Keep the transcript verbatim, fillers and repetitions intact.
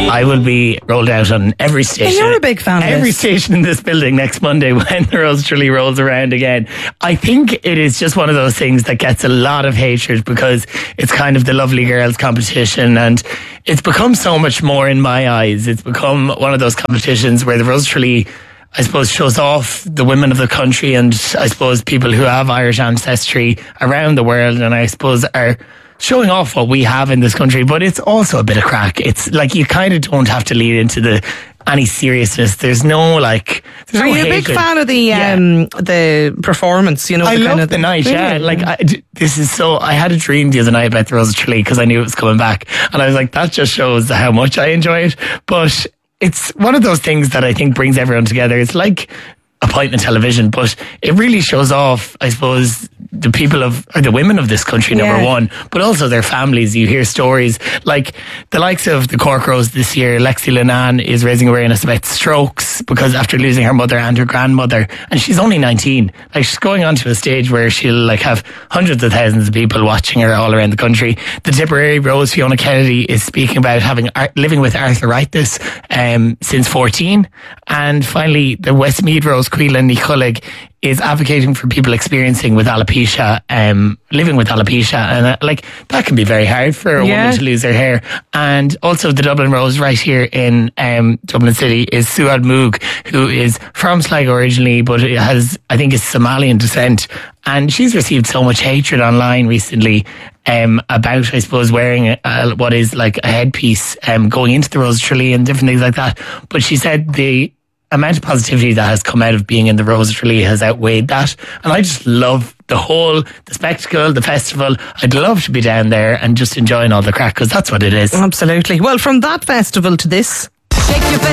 I will be rolled out on every station. You're a big fan of Every this. station in this building next Monday when the Rose Truly rolls around again. I think it is just one of those things that gets a lot of hatred because it's kind of the lovely girls competition, and it's become so much more in my eyes. It's become one of those competitions where the Rose Truly, I suppose, shows off the women of the country and I suppose people who have Irish ancestry around the world, and I suppose are showing off what we have in this country. But it's also a bit of crack. It's like you kind of don't have to lead into the any seriousness. There's no like. There's Are no you a big hatred. fan of the Yeah. um, the performance? You know, I the love kind of the night, Really? yeah. Like, I, d- this is so. I had a dream the other night about the Rose Truly because I knew it was coming back, and I was like, that just shows how much I enjoy it. But it's one of those things that I think brings everyone together. It's like a point in television, but it really shows off, I suppose, the people of, or the women of this country, number Yeah. one, but also their families. You hear stories like the likes of the Cork Rose this year. Lexi Linan is raising awareness about strokes because after losing her mother and her grandmother, and she's only nineteen, like she's going onto a stage where she'll like have hundreds of thousands of people watching her all around the country. The Tipperary Rose, Fiona Kennedy, is speaking about having ar- living with arthritis um, since fourteen. And finally, the Westmeath Rose, Quillan Nicolig, is advocating for people experiencing with alopecia, um, living with alopecia, and uh, like that can be very hard for a Yeah. woman to lose her hair. And also the Dublin Rose right here in um, Dublin City is Suad Moog, who is from Sligo originally, but has, I think, is Somalian descent, and she's received so much hatred online recently um, about, I suppose, wearing a, a, what is like a headpiece, um, going into the Rose Truly and different things like that. But she said the amount of positivity that has come out of being in the Rose Truly has outweighed that, and I just love the whole, the spectacle, the festival. I'd love to be down there and just enjoying all the crack, because that's what it is. Absolutely. Well, from that festival to this. Shake your